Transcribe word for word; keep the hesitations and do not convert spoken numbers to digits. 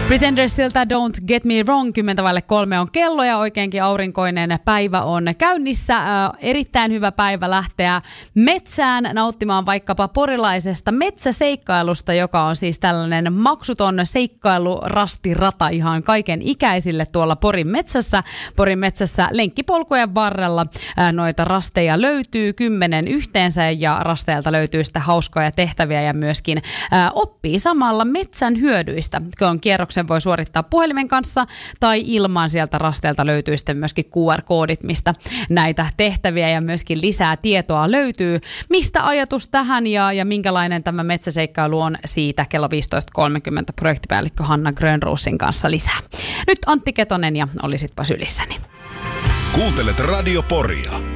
Pretendersilta Don't Get Me Wrong, kymmentä vaille kolme on kello ja oikeinkin aurinkoinen päivä on käynnissä. Äh, erittäin hyvä päivä lähteä metsään nauttimaan vaikkapa porilaisesta metsäseikkailusta, joka on siis tällainen maksuton seikkailurastirata ihan kaiken ikäisille tuolla Porin metsässä. Porin metsässä lenkkipolkujen varrella äh, noita rasteja löytyy kymmenen yhteensä ja rasteilta löytyy sitten hauskoja tehtäviä ja myöskin äh, oppii samalla metsän hyödyistä, kun kierroksen voi suorittaa puhelimen kanssa tai ilman. Sieltä rasteelta löytyy sitten myöskin Q R-koodit, mistä näitä tehtäviä ja myöskin lisää tietoa löytyy. Mistä ajatus tähän ja, ja minkälainen tämä metsäseikkailu on, siitä kello viisitoista kolmekymmentä projektipäällikkö Hanna Grönroosin kanssa lisää. Nyt Antti Ketonen ja olisitpa sylissäni. Kuuntelet Radio Poria.